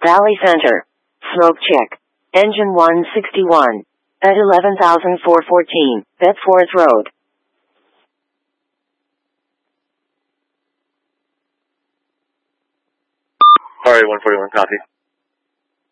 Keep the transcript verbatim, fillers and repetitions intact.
Valley Center. Smoke check. Engine one sixty-one. At eleven thousand four hundred fourteen, Betforth Road. Alright, one forty-one, copy.